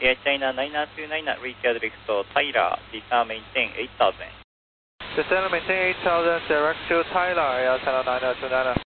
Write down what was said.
Air China 9929, reach Adrix to Tyler, descend maintain 8000. Descend maintain 8000, direct to Tyler, Air China 9929.